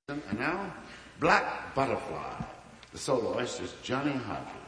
And now, Black Butterfly. The soloist is Johnny Hodges.